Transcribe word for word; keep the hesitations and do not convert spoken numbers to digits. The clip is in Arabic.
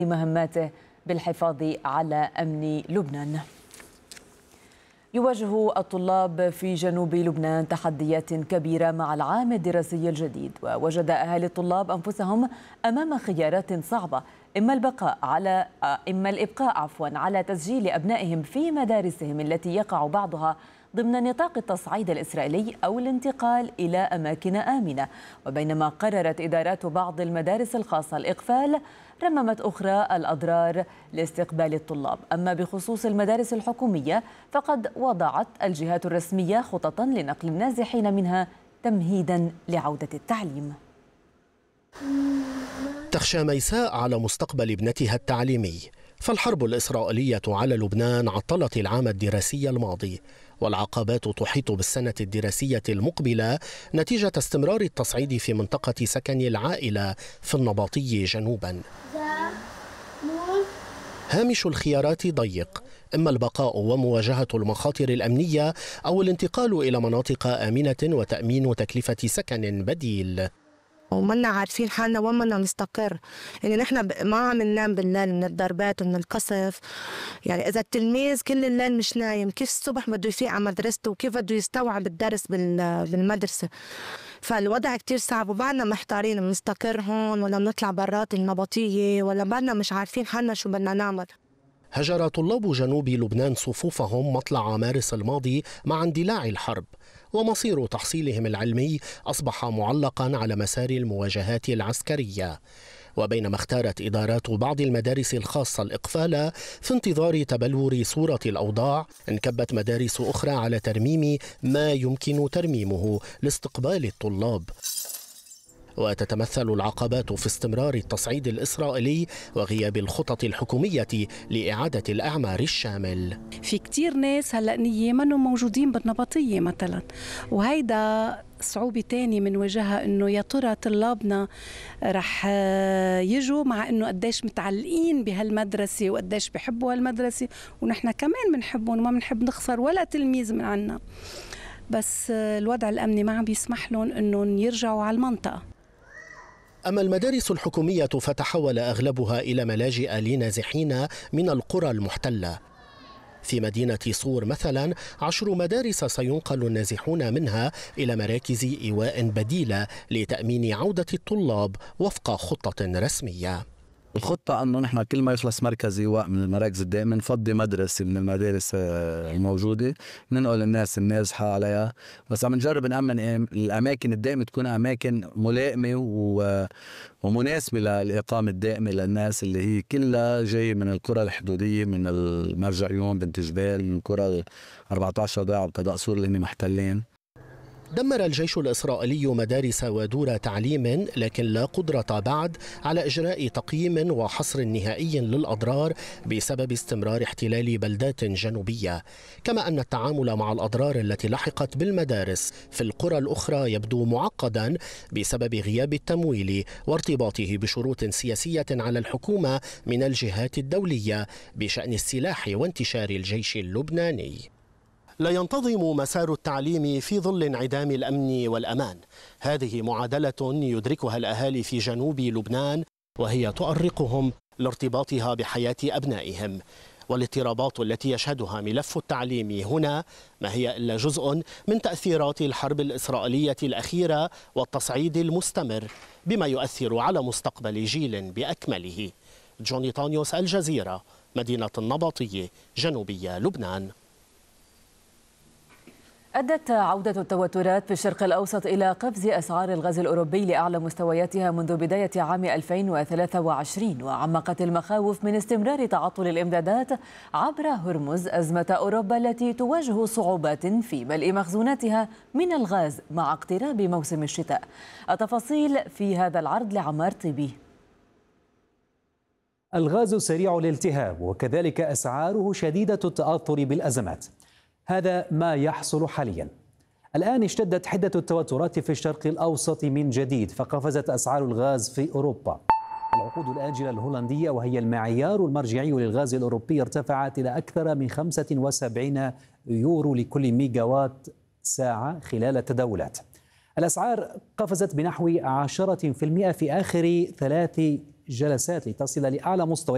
مهماته بالحفاظ على أمن لبنان. يواجه الطلاب في جنوب لبنان تحديات كبيرة مع العام الدراسي الجديد، ووجد أهالي الطلاب أنفسهم أمام خيارات صعبة، إما البقاء على إما الإبقاء عفوا على تسجيل أبنائهم في مدارسهم التي يقع بعضها ضمن نطاق التصعيد الإسرائيلي أو الانتقال إلى أماكن آمنة. وبينما قررت إدارات بعض المدارس الخاصة الإقفال، رممت أخرى الأضرار لاستقبال الطلاب. أما بخصوص المدارس الحكومية فقد وضعت الجهات الرسمية خططا لنقل النازحين منها تمهيدا لعودة التعليم. تخشى ميساء على مستقبل ابنتها التعليمي، فالحرب الإسرائيلية على لبنان عطلت العام الدراسي الماضي، والعقبات تحيط بالسنة الدراسية المقبلة نتيجة استمرار التصعيد في منطقة سكن العائلة في النباطي جنوبا. هامش الخيارات ضيق، إما البقاء ومواجهة المخاطر الأمنية أو الانتقال إلى مناطق آمنة وتأمين تكلفة سكن بديل. ومنا عارفين حالنا وين بدنا نستقر، يعني نحن ما عم ننام بالليل من الضربات ومن القصف. يعني اذا التلميذ كل الليل مش نايم، كيف الصبح بده يفيق على مدرسته وكيف بده يستوعب الدرس بالمدرسه؟ فالوضع كتير صعب، وبعدنا محتارين بنستقر هون ولا بنطلع برات النبطيه، ولا بعدنا مش عارفين حالنا شو بدنا نعمل. هجر طلاب جنوب لبنان صفوفهم مطلع مارس الماضي مع اندلاع الحرب، ومصير تحصيلهم العلمي أصبح معلقا على مسار المواجهات العسكرية. وبينما اختارت إدارات بعض المدارس الخاصة الإقفال في انتظار تبلور صورة الأوضاع، انكبت مدارس أخرى على ترميم ما يمكن ترميمه لاستقبال الطلاب. وتتمثل العقبات في استمرار التصعيد الإسرائيلي وغياب الخطط الحكومية لإعادة الأعمار الشامل. في كتير ناس هلأ نية منهم موجودين بالنبطية مثلا، وهيدا صعوبة تانية من وجهها، إنه يا ترى طلابنا رح يجوا مع إنه قديش متعلقين بهالمدرسة وقديش بحبوا هالمدرسة، ونحن كمان بنحبهم وما بنحب نخسر ولا تلميذ من عنا، بس الوضع الأمني ما عم بيسمح لهم إنهم يرجعوا على المنطقة. أما المدارس الحكومية فتحول أغلبها إلى ملاجئ لنازحين من القرى المحتلة. في مدينة صور مثلا عشر مدارس سينقل النازحون منها إلى مراكز إيواء بديلة لتأمين عودة الطلاب وفق خطة رسمية. الخطة أنه نحن كل ما يخلص مركز إيواء من المراكز الدائمة نفضي مدرسة من المدارس الموجودة، ننقل الناس النازحة عليها، بس عم نجرب نأمن الأماكن الدائمة تكون أماكن ملائمة ومناسبة للإقامة الدائمة للناس اللي هي كلها جاي من القرى الحدودية، من المرجعيون بنت جبال، من القرى أربعة عشر ضاع وابتداء سور اللي هن محتلين. دمر الجيش الإسرائيلي مدارس ودور تعليم، لكن لا قدرة بعد على إجراء تقييم وحصر نهائي للأضرار بسبب استمرار احتلال بلدات جنوبية، كما أن التعامل مع الأضرار التي لحقت بالمدارس في القرى الأخرى يبدو معقدا بسبب غياب التمويل وارتباطه بشروط سياسية على الحكومة من الجهات الدولية بشأن السلاح وانتشار الجيش اللبناني. لا ينتظم مسار التعليم في ظل انعدام الأمن والأمان. هذه معادلة يدركها الأهالي في جنوب لبنان، وهي تؤرقهم لارتباطها بحياة أبنائهم. والاضطرابات التي يشهدها ملف التعليم هنا ما هي إلا جزء من تأثيرات الحرب الإسرائيلية الأخيرة والتصعيد المستمر، بما يؤثر على مستقبل جيل بأكمله. جوني طانيوس، الجزيرة، مدينة النباطية، جنوبية لبنان. أدت عودة التوترات في الشرق الأوسط إلى قفز أسعار الغاز الأوروبي لأعلى مستوياتها منذ بداية عام ألفين وثلاثة وعشرين، وعمقت المخاوف من استمرار تعطل الإمدادات عبر هرمز أزمة أوروبا التي تواجه صعوبات في ملء مخزوناتها من الغاز مع اقتراب موسم الشتاء. التفاصيل في هذا العرض لعمار طيبي. الغاز سريع الالتهاب وكذلك أسعاره شديدة التأثر بالأزمات. هذا ما يحصل حاليا. الآن اشتدت حدة التوترات في الشرق الأوسط من جديد، فقفزت أسعار الغاز في أوروبا. العقود الآجلة الهولندية وهي المعيار المرجعي للغاز الأوروبي ارتفعت إلى أكثر من خمسة وسبعين يورو لكل ميجاوات ساعة خلال التداولات. الأسعار قفزت بنحو عشرة بالمئة في آخر ثلاث جلسات لتصل لأعلى مستوى